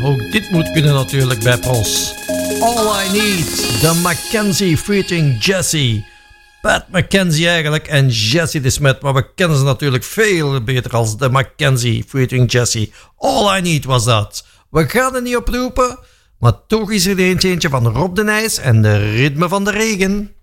ook dit moet kunnen natuurlijk bij Pros. All I Need, de Mackenzie featuring Jesse. Pat McKenzie eigenlijk en Jessie de Smet, maar we kennen ze natuurlijk veel beter als de Mackenzie featuring Jesse. All I Need was dat. We gaan er niet oproepen, maar toch is er eentje van Rob de Nijs en de ritme van de regen.